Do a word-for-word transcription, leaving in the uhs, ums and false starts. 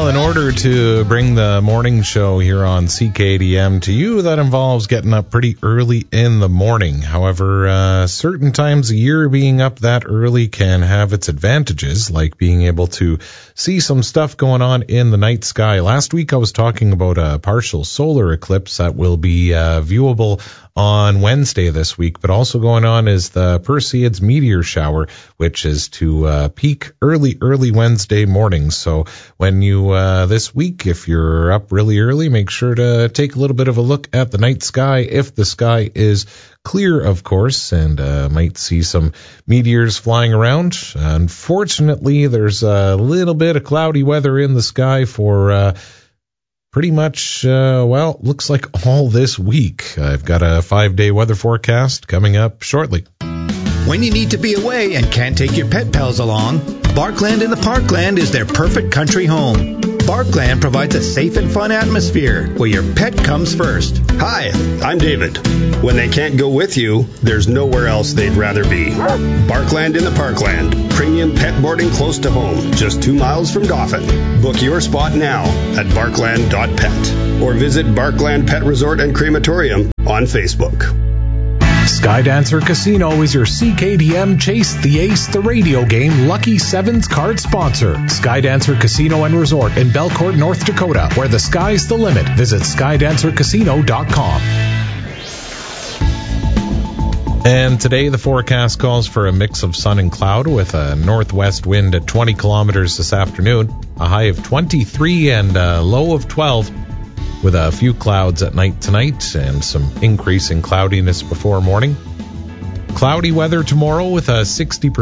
Well, in order to bring the morning show here on C K D M to you, that involves getting up pretty early in the morning. However, uh, certain times a year being up that early can have its advantages, like being able to see some stuff going on in the night sky. Last week I was talking about a partial solar eclipse that will be uh, viewable on Wednesday this week, but also going on is the Perseids meteor shower, which is to uh, peak early, early Wednesday morning. So when you, uh, this week, if you're up really early, make sure to take a little bit of a look at the night sky, if the sky is clear, of course, and uh, might see some meteors flying around. Unfortunately, there's a little bit of cloudy weather in the sky for uh pretty much, uh, well, looks like all this week. I've got a five-day weather forecast coming up shortly. When you need to be away and can't take your pet pals along, Barkland in the Parkland is their perfect country home. Barkland provides a safe and fun atmosphere where your pet comes first. Hi, I'm David. When they can't go with you, there's nowhere else they'd rather be. Barkland in the Parkland. Premium pet boarding close to home, just two miles from Dauphin. Book your spot now at barkland dot pet or visit Barkland Pet Resort and Crematorium on Facebook. Skydancer Casino is your C K D M Chase the Ace the radio game Lucky Sevens card sponsor. Skydancer Casino and Resort in Belcourt, North Dakota, where the sky's the limit. Visit skydancer casino dot com. And today the forecast calls for a mix of sun and cloud with a northwest wind at twenty kilometers this afternoon, a high of twenty-three and a low of twelve. With a few clouds at night tonight and some increase in cloudiness before morning. Cloudy weather tomorrow with a sixty percent